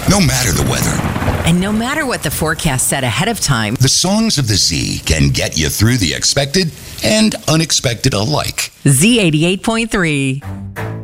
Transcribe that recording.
No matter the weather, And no matter what the forecast said ahead of time, the songs of the Z can get you through the expected and unexpected alike. Z88.3.